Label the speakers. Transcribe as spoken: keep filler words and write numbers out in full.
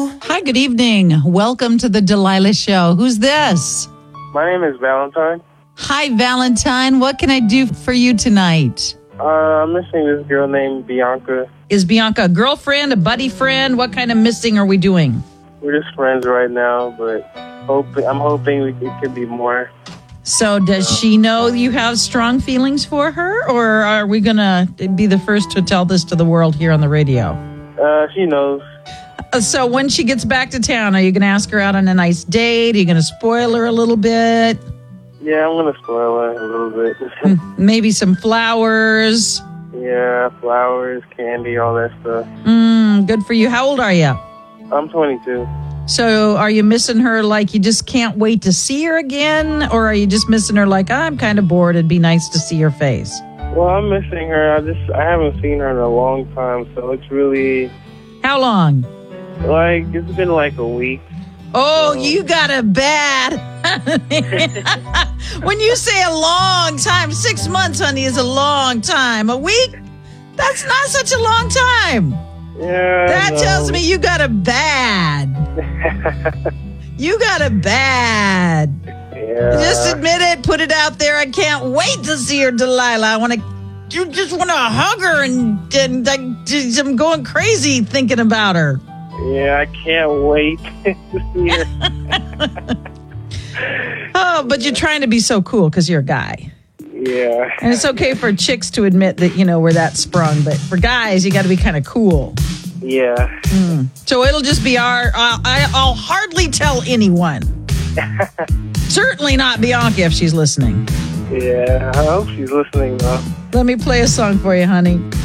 Speaker 1: you.
Speaker 2: Hi, good evening. Welcome to the Delilah Show. Who's this?
Speaker 3: My name is Valentine.
Speaker 2: Hi, Valentine. What can I do for you tonight?
Speaker 3: Uh, I'm missing this girl named Bianca.
Speaker 2: Is Bianca a girlfriend, a buddy friend? What kind of missing are we doing?
Speaker 3: We're just friends right now, but hope, I'm hoping we, it could be more.
Speaker 2: So does she know you have strong feelings for her? Or are we going to be the first to tell this to the world here on the radio?
Speaker 3: Uh, she knows.
Speaker 2: So when she gets back to town, are you going to ask her out on a nice date? Are you going to spoil her a little bit?
Speaker 3: Yeah, I'm going to spoil her a little bit.
Speaker 2: Maybe some flowers?
Speaker 3: Yeah, flowers, candy, all that stuff.
Speaker 2: Mm, good for you. How old are you?
Speaker 3: I'm twenty-two.
Speaker 2: So are you missing her like you just can't wait to see her again? Or are you just missing her like, I'm kind of bored, it'd be nice to see her face?
Speaker 3: Well, I'm missing her. I just, I haven't seen her in a long time, so it's really...
Speaker 2: How long?
Speaker 3: Like, it's been like a week.
Speaker 2: Oh, you got a bad. When you say a long time, six months, honey, is a long time. A week? That's not such a long time.
Speaker 3: Yeah.
Speaker 2: That
Speaker 3: no.
Speaker 2: tells me you got a bad. You got a bad.
Speaker 3: Yeah.
Speaker 2: Just admit it. Put it out there. I can't wait to see her, Delilah. I want to. You just want to hug her and, and like, I'm going crazy thinking about her.
Speaker 3: Yeah, I can't wait to see her.
Speaker 2: Oh, but you're trying to be so cool because you're a guy.
Speaker 3: Yeah.
Speaker 2: And it's okay for chicks to admit that, you know, we're that sprung. But for guys, you got to be kind of cool.
Speaker 3: Yeah.
Speaker 2: Mm. So it'll just be our, uh, I, I'll hardly tell anyone. Certainly not Bianca if she's listening.
Speaker 3: Yeah, I hope she's listening, though.
Speaker 2: Let me play a song for you, honey.